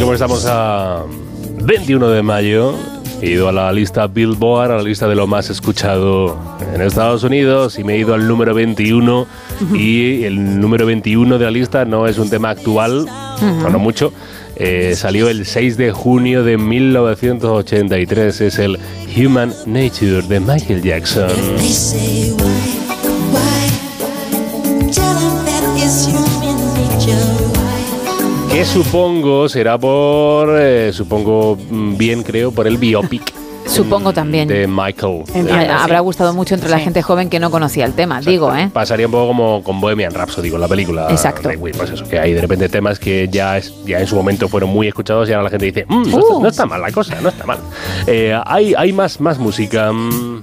como estamos a 21 de mayo, he ido a la lista Billboard, a la lista de lo más escuchado en Estados Unidos, y me he ido al número 21. Y el número 21 de la lista no es un tema actual, no mucho. Salió el 6 de junio de 1983. Es el Human Nature de Michael Jackson. Que supongo será por, supongo bien creo, por el biopic. Supongo también. De Michael. Habrá gustado mucho entre la gente joven que no conocía el tema, digo, Pasaría un poco como con Bohemian Rhapsody, con la película. Exacto. Pues eso, que hay de repente temas que ya en su momento fueron muy escuchados y ahora la gente dice, no está mal la cosa, no está mal. Hay más música.